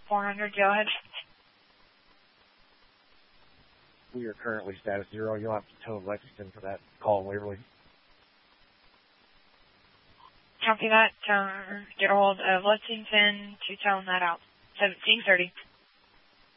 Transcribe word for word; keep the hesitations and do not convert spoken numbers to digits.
four hundred, go ahead. We are currently status zero. You'll have to tow Lexington for that call in Waverly. Copy that. Um, get hold of Lexington to tone that out. seventeen thirty.